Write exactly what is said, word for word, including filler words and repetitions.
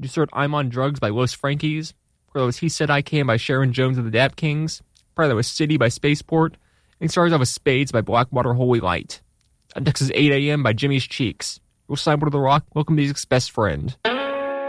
You just heard I'm on Drugs by Los Frankies. Before that was He Said I Can by Sharon Jones and the Dap Kings. Before that was City by Spaceport. And Stars Off of Spades by Blackwater Holy Light. Next is eight a.m. by Jimmy's Cheeks. We'll sign to the rock. Welcome Music's Best Friend.